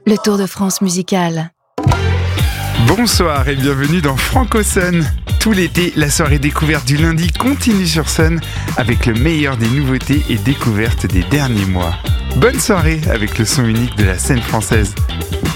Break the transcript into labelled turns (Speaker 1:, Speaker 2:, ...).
Speaker 1: le Tour de France musical.
Speaker 2: Bonsoir et bienvenue dans Franco Sun. Tout l'été, la soirée découverte du lundi continue sur Sun avec le meilleur des nouveautés et découvertes des derniers mois. Bonne soirée avec le son unique de la scène française.